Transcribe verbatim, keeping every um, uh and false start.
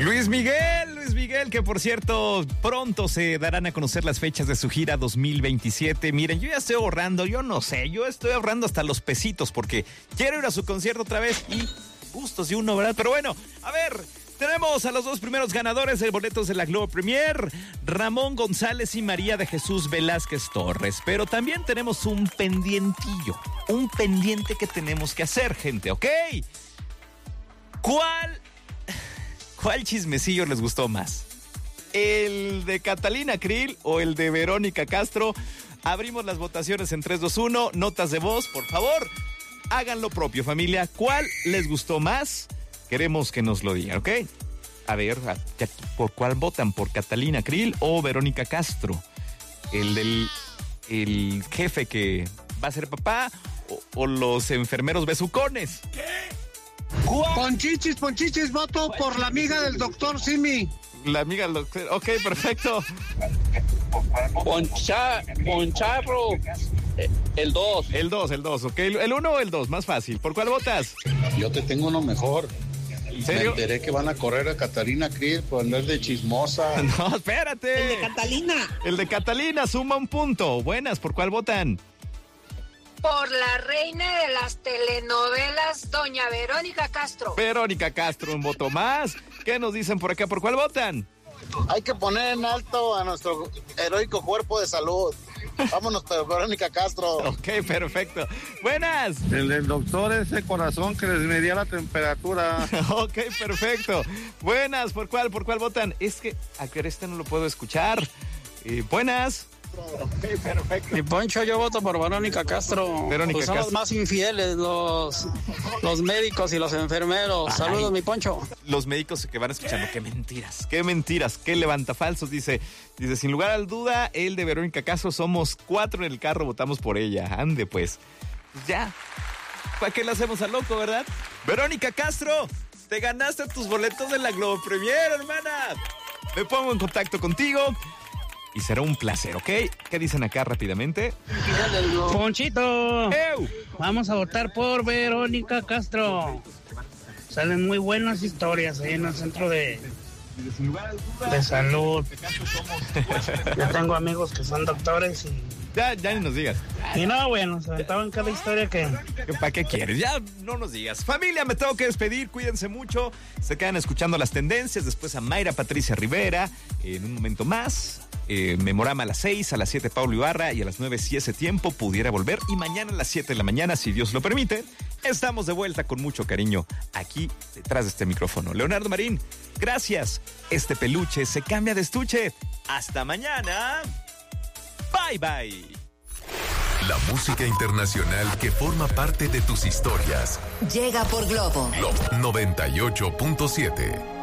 Luis Miguel, Luis Miguel, que por cierto, pronto se darán a conocer las fechas de su gira dos mil veintisiete. Miren, yo ya estoy ahorrando, yo no sé, yo estoy ahorrando hasta los pesitos porque quiero ir a su concierto otra vez y gustos de uno, ¿verdad? Pero bueno, a ver, tenemos a los dos primeros ganadores de boletos de la Globo Premier, Ramón González y María de Jesús Velázquez Torres. Pero también tenemos un pendientillo, un pendiente que tenemos que hacer, gente, ¿ok? ¿Cuál... ¿Cuál chismecillo les gustó más? ¿El de Catalina Krill o el de Verónica Castro? Abrimos las votaciones en tres, dos, uno. Notas de voz, por favor. Hagan lo propio, familia. ¿Cuál les gustó más? Queremos que nos lo digan, ¿ok? A ver, ¿por cuál votan? ¿Por Catalina Krill o Verónica Castro? ¿El del el jefe que va a ser papá o, o los enfermeros besucones? ¿Qué? Ponchichis, Ponchichis, voto por la amiga del doctor Simi. La amiga del doctor, ok, perfecto. Poncha, Poncharro, el dos. El dos, el dos, ok. ¿El uno o el dos? Más fácil. ¿Por cuál votas? Yo te tengo uno mejor. ¿En serio? Me enteré que van a correr a Catalina Krill por andar de chismosa. No, espérate. El de Catalina. El de Catalina suma un punto. Buenas, ¿por cuál votan? Por la reina de las telenovelas, doña Verónica Castro. Verónica Castro, un voto más. ¿Qué nos dicen por acá? ¿Por cuál votan? Hay que poner en alto a nuestro heroico cuerpo de salud. Vámonos por Verónica Castro. Ok, perfecto. Buenas. El del doctor, ese corazón que les medía la temperatura. Ok, perfecto. Buenas, ¿por cuál? ¿Por cuál votan? Es que a que este no lo puedo escuchar. Eh, buenas. Ok, perfecto. Mi Poncho, yo voto por Verónica Castro. Verónica pues son Castro. los más infieles, los, los médicos y los enfermeros. Ay. Saludos, mi Poncho. Los médicos que van escuchando, qué mentiras, qué mentiras, qué levantafalsos, dice, dice, sin lugar a duda, el de Verónica Castro, somos cuatro en el carro, votamos por ella, ande pues, pues ya, ¿para qué le hacemos al loco, verdad? Verónica Castro, te ganaste tus boletos de la Globo Premier, hermana, me pongo en contacto contigo y será un placer, ¿ok? ¿Qué dicen acá rápidamente? Ponchito, ¡Ew! vamos a votar por Verónica Castro. Salen muy buenas historias ahí en el centro de, de salud. Yo tengo amigos que son doctores y... Ya, ya ni nos digas. Y no, bueno, se aventaban cada historia que... ¿Para qué quieres? Ya no nos digas. Familia, me tengo que despedir, cuídense mucho. Se quedan escuchando las tendencias, después a Mayra Patricia Rivera, en un momento más. Eh, Memorama a las seis, a las siete Pablo Ibarra y a las nueve si ese tiempo pudiera volver. Y mañana a las siete de la mañana, si Dios lo permite, estamos de vuelta con mucho cariño aquí detrás de este micrófono. Leonardo Marín, gracias. Este peluche se cambia de estuche. Hasta mañana. Bye, bye. La música internacional que forma parte de tus historias. Llega por Globo. Globo noventa y ocho punto siete.